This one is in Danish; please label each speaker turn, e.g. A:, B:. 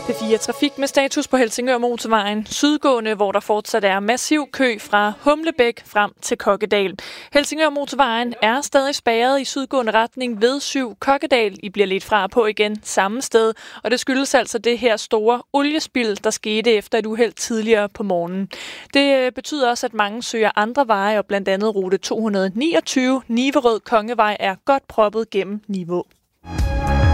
A: P4 Trafik med status på Helsingør Motorvejen sydgående, hvor der fortsat er massiv kø fra Humlebæk frem til Kokkedal. Helsingør Motorvejen er stadig spærret i sydgående retning ved 7 Kokkedal. I bliver lidt fra på igen samme sted, og det skyldes altså det her store oliespild, der skete efter et uheld tidligere på morgenen. Det betyder også, at mange søger andre veje, og blandt andet rute 229 Niverød Kongevej er godt proppet gennem Nivå.